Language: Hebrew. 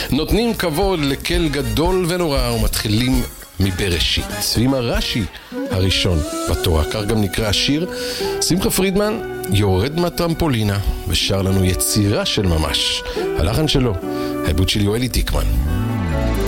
נותנים כבוד לקל גדול ונורא ומתחילים מבראשית. ועם הרש"י הראשון בתורה, כך גם נקרא השיר. שמחה פרידמן יורד מהטרמפולינה ושר לנו יצירה של ממש. הלחן שלו, העיבוד של יואלי תיקמן.